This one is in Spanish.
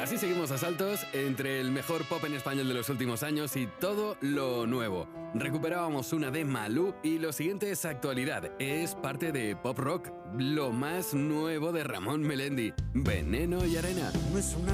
Así seguimos a saltos entre el mejor pop en español de los últimos años y todo lo nuevo. Recuperábamos una de Malú y lo siguiente es actualidad. Es parte de pop rock, lo más nuevo de Ramón Melendi, Veneno y Arena. No es una